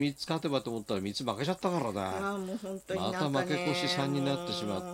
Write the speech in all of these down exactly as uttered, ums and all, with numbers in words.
みっつ勝てばと思ったらみっつ負けちゃったからね。 ああもう本当にまたなんかね、 負け越しさんになってしまって、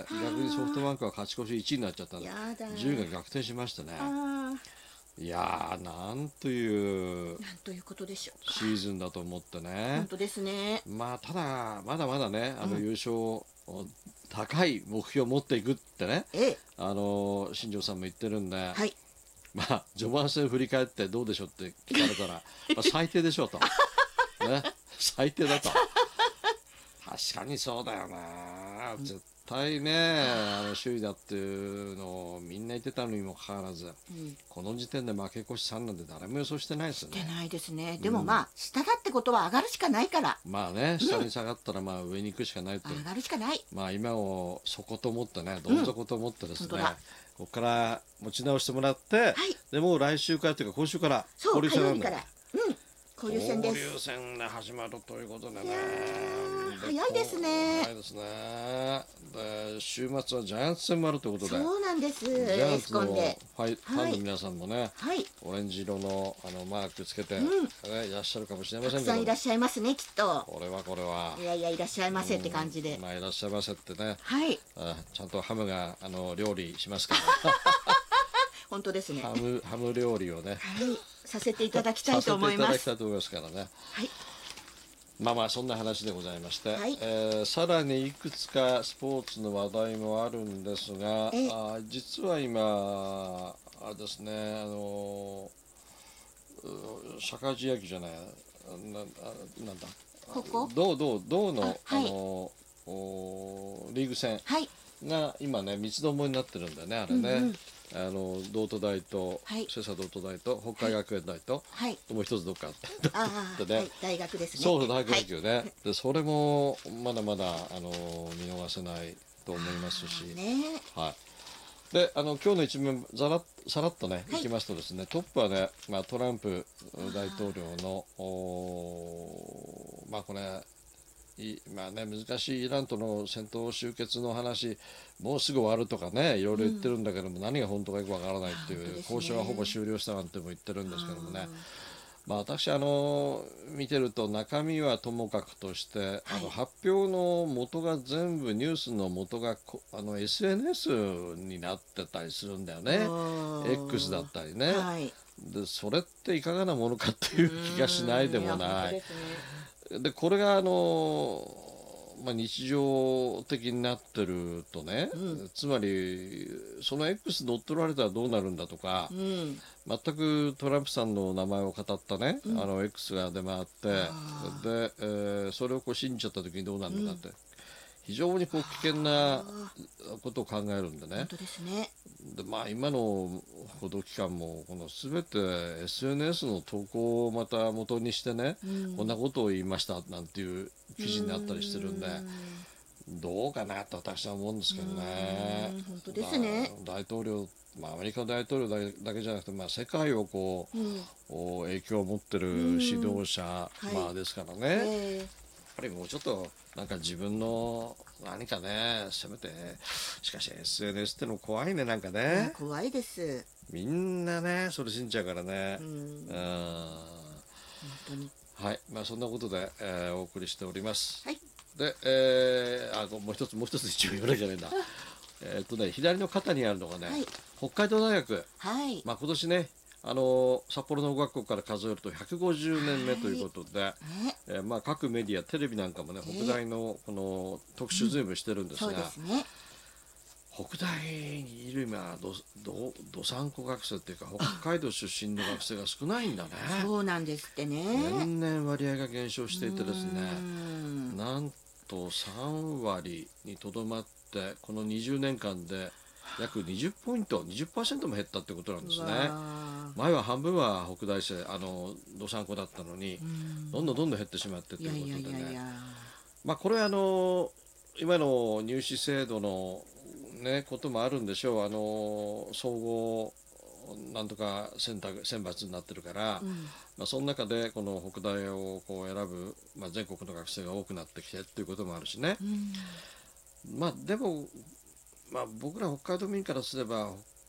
逆にソフトバンクは勝ち越しいちになっちゃったんで、 やだ順位が逆転しましてね。 あいやー、なんというなんということでしょうか。 シーズンだと思ってね。 本当ですね。 まあただまだまだね、あのうん優勝、高い目標を持っていくってね、 ええ、 あの新庄さんも言ってるんで、 はい。 まあ序盤戦振り返ってどうでしょうって聞かれたら、まあ、最低でしょうと、ね、最低だと。確かにそうだよな、絶対ね、あの首位だっていうのをみんな言ってたのにもかかわらず、 うん、 この時点で負け越しさんなんて誰も予想してないですよね。 出ないですね。でもまあ、下だってことは上がるしかないから。 まあね、下に下がったらまあ上に行くしかないって、 上がるしかない。 まあ今を底と思ってね、どん底と思ってですね、 本当だここから持ち直してもらって、 はいでもう来週からというか今週からそう、火交流戦なんだよ。 曜日から。うん、交流戦で交流す。 戦が始まるということでね。 いやーで早いですね早いですね。で週末はジャイアンツ戦もあるということで、 そうなんです。 ジャイアエスンツのフコンで。 ァイファンの皆さんもね、 はい。 オレンジ色のあのマークつけて、 うんね、いらっしゃるかもしれませんけど、 たくさんいらっしゃいますね、きっと。 これはこれは。 いやいや、いらっしゃいませって感じで。 まあいらっしゃいませってね。 はい。 あちゃんとハムがあの料理しますから本当ですね。 ハはい。 ムハム料理をねさせていただきたいと思いさせていただます。 きたいと思いますからね。 はい。 まあまあそんな話でございまして、 はいえーさらにいくつかスポーツの話題もあるんですが、 えあ実は今あれですね、あのう社会人野球じゃないなあなんだここ銅銅銅のあはいあのおリーグ戦はい。 が今ね三つどもになってるんだよね、あれね、 うんうんあの道都大とはい瀬佐道都大と北海学園大と、 はい。 もう一つどっかあってああ、 でねはい。大学ですね。 そう大学野球はね、でそれもまだまだあの見逃せないと思いますし、 い。ねはいであの今日の一面ざらさらっとね、 はいいきますとですね、トップはね、まあ、トランプ大統領のおまあこれいまあね、難しいイランとの戦闘終結の話、もうすぐ終わるとかね、いろいろ言ってるんだけども、何が本当かよくわからないっていう、 本当ですね交渉はほぼ終了したなんても言ってるんですけどもね、まあ、私あの見てると中身はともかくとして、 はいあの発表の元が全部ニュースの元がこあの エスエヌエス になってたりするんだよね、 X だったりね、 はい。 でそれっていかがなものかっていう気がしないでもうんやない。 本当ですね。 でこれがあの、まあ、日常的になってるとね、 うんつまりその X 乗っ取られたらどうなるんだとか、 うん。 全くトランプさんの名前を語ったね、 うんあの X が出回ってあで、えーそれをこう信じちゃった時にどうなるのかって、非常にこう危険なことを考えるんでね本、当ですね。 でまあ、今の報道機関もこの全て エスエヌエス の投稿をまた元にしてね、 うんこんなことを言いましたなんていう記事になったりしてるんで、 うんどうかなと私は思うんですけどね。 うん本当ですね。 まあ大統領、まあ、アメリカの大統領だけだけじゃなくて、まあ、世界をこう、 うんお影響を持ってる指導者、 はいまあ、ですからね、 えやっぱりもうちょっとなんか自分の何かね、せめて、しかし エスエヌエス っての怖いね、なんかえね、 怖いです。 みんなねそれ信じちゃうからね、 ううんん本当に。 はい、まあそんなことで、えーお送りしております。 はい。 で、えーあもう一つもう一つ一応言わなきゃいけないんだえっとね左の肩にあるのがね、 はい北海道大学、 はい。 まあ、今年ねあの札幌農学校から数えるとひゃくごじゅうねんめということで、 ねえーまあ、各メディアテレビなんかもね北大のこの特集随分してるんですそうが、 ですね。 北大にいる今どどどさんこ学生っていうか北海道出身の学生が少ないんだね。 そうなんですってね。 年々割合が減少していてですね、 うんなんとさん割にとどまってこのにじゅうねんかんで約にじゅうポイント にじゅっパーセント も減ったってことなんですね。 うわ前は半分は北大生あのどさんこだったのに、 うんどんどんどんどん減ってしまってといやいいうことでね、 やいやいや。 まあこれはあの今の入試制度のねこともあるんでしょう。あの総合なんとか選択選抜になってるから、 うんまあ、その中でこの北大をこう選ぶ、まあ、全国の学生が多くなってきてっていうこともあるしね、 うんまあでも、まあ、僕ら北海道民からすれば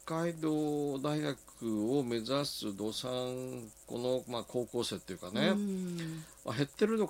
海道大学を目指す道産子の、まあ、高校生っていうかね、 うんまあ、減ってるの